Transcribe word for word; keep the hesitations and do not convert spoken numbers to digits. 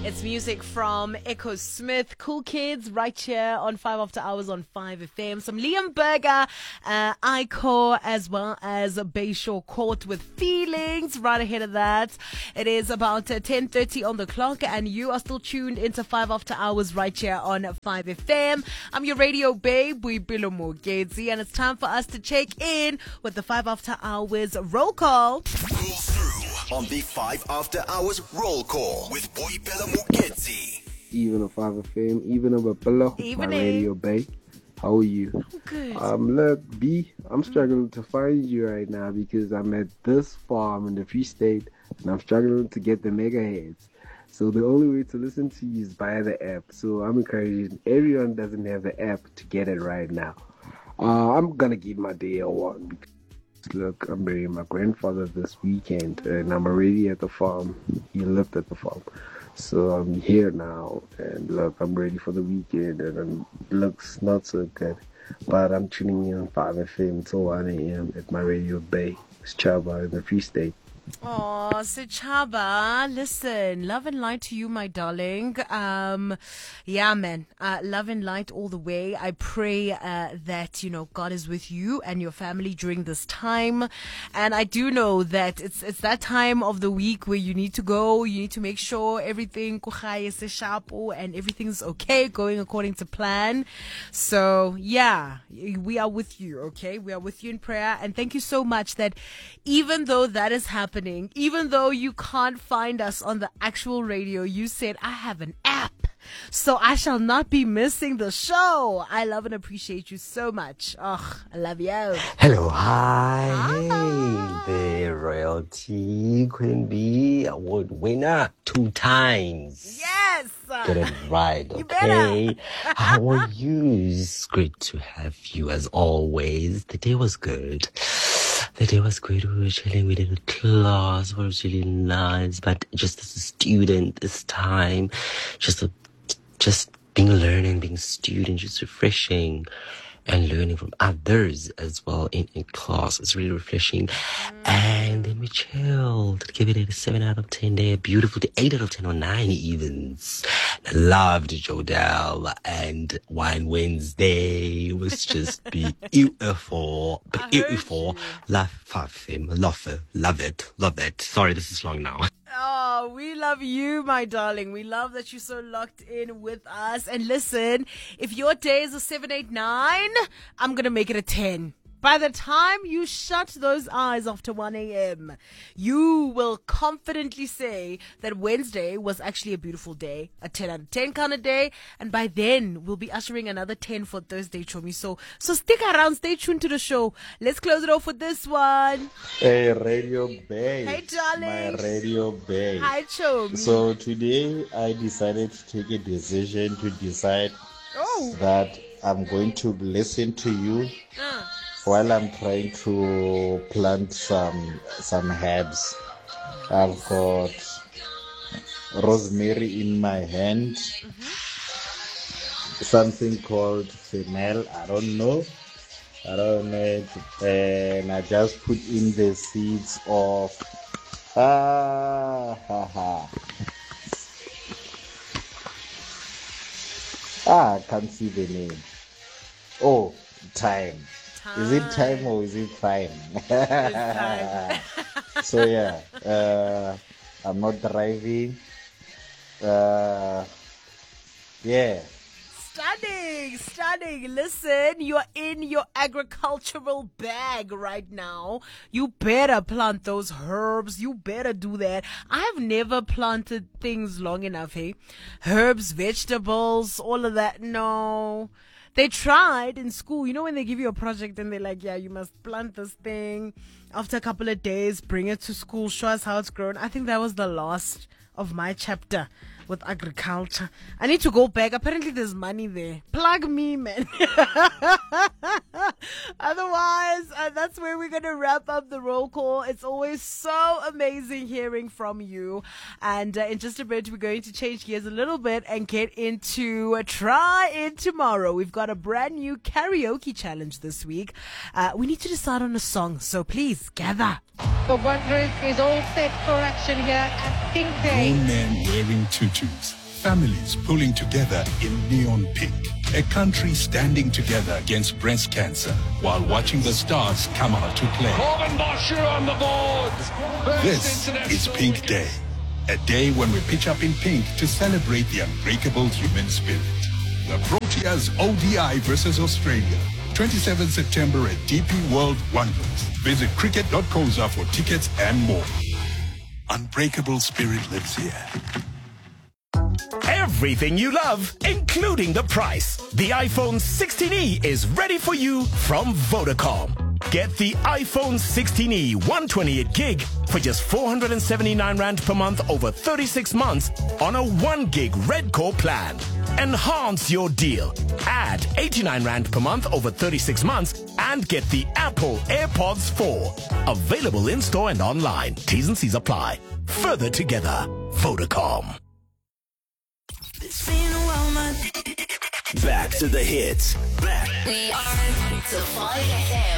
It's music from Echo Smith, Cool Kids, right here on five After Hours on five F M. Some Liam Berger, uh, Icor, as well as Bayshore Court with Feelings. Right ahead of that, it is about uh, ten thirty on the clock, and you are still tuned into five After Hours right here on five F M. I'm your radio babe, Boipelo Mogedzi, and it's time for us to check in with the five After Hours roll call. Roll through on the five After Hours roll call with Boipelo Mogedzi. Even a five F M, even a Boipelo, my radio babe. How are you? I'm good. Um, look, B, I'm struggling to find you right now because I'm at this farm in the Free State and I'm struggling to get the megahertz. So the only way to listen to you is via the app. So I'm encouraging everyone that doesn't have the app to get it right now. Uh, I'm gonna give my day a one because look, I'm burying my grandfather this weekend and I'm already at the farm. He lived at the farm. So I'm here now and look, I'm ready for the weekend and it looks not so good. But I'm tuning in on five F M until one a.m. at my radio bay. It's Chaba in the Free State. Oh, Sechaba, listen, love and light to you, my darling. Um, yeah, man, uh, love and light all the way. I pray uh, that, you know, God is with you and your family during this time. And I do know that it's it's that time of the week where you need to go, you need to make sure everything and everything's okay, going according to plan. So, yeah, we are with you, okay? We are with you in prayer. And thank you so much that even though that is happening, even though you can't find us on the actual radio, you said, I have an app, so I shall not be missing the show. I love and appreciate you so much. Oh, I love you. Hello, hi. Hi. Hey, the Royalty Queen Bee Award winner two times. Yes. Get it right, You okay? better. How are you? It's great to have you as always. The day was good. The day was great. We were chilling. We did a class. It was really nice. But just as a student this time, just a, just being a learner and being a student, just refreshing and learning from others as well in, in class. It's really refreshing. Mm. And then we chilled. Give it a seven out of ten day. A beautiful day. eight out of ten or nine evens. I loved Jodel and Wine Wednesday. It was just beautiful. Beautiful. Love, love him. Love it. Love it. Love it. Sorry, this is long now. Oh, we love you, my darling. We love that you're so locked in with us. And listen, if your day is a seven, eight, nine, I'm going to make it a ten. By the time you shut those eyes after one a.m., you will confidently say that Wednesday was actually a beautiful day, a ten out of ten kind of day. And by then, we'll be ushering another ten for Thursday, Chomi. So, so stick around, stay tuned to the show. Let's close it off with this one. Hey, Radio Bay. Hey, darling. My Radio Bay. Hi, Chomi. So today I decided to take a decision to decide oh. that I'm going to listen to you Uh. while I'm trying to plant some some herbs. I've got rosemary in my hand, mm-hmm. something called fennel, I don't know. I don't know it. And I just put in the seeds of ah ha ha. Ah, I can't see the name. Oh, thyme. Is it time or is it fine? Time. So yeah, uh, I'm not driving. Uh, yeah. Stunning, stunning. Listen, you're in your agricultural bag right now. You better plant those herbs. You better do that. I've never planted things long enough, hey? Herbs, vegetables, all of that. No. They tried in school, you know, when they give you a project and they're like, yeah, you must plant this thing. After a couple of days, bring it to school, show us how it's grown. I think that was the last of my chapter with agriculture. I need to go back. Apparently there's money there. Plug me, man. Otherwise, uh, that's where we're going to wrap up the roll call. It's always so amazing hearing from you. And uh, in just a bit, we're going to change gears a little bit and get into uh, Try It Tomorrow. We've got a brand new karaoke challenge this week. Uh, we need to decide on a song, so please gather. The Wanderers is all set for action here at Pink Day. Grown men wearing tutus. Families pulling together in neon pink. A country standing together against breast cancer while watching the stars come out to play. Corbin Bosher on the board. This is Pink Day. A day when we pitch up in pink to celebrate the unbreakable human spirit. The Proteas O D I versus Australia. twenty-seventh September at D P World Wanderers. Visit cricket dot coza for tickets and more. Unbreakable spirit lives here. Everything you love, including the price. The iPhone sixteen E is ready for you from Vodacom. Get the iPhone sixteen E one twenty-eight gig for just four hundred seventy-nine rand per month over thirty-six months on a one gig Red Core plan. Enhance your deal. Add eighty-nine rand per month over thirty-six months and get the Apple AirPods four. Available in store and online. T's and C's apply. Further together. Vodacom. It's been a while, man. Back to the hits. Back. We are to five F M.